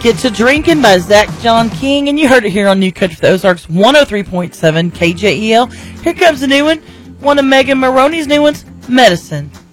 Get to Drinking by Zach John King, and you heard it here on New Country for the Ozarks 103.7 KJEL. Here comes a new one of Megan Maroney's new ones, Medicine.